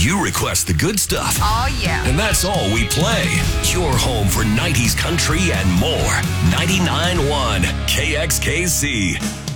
You request the good stuff. Oh, yeah. And that's all we play. Your home for 90s country and more. 99.1 KXKC.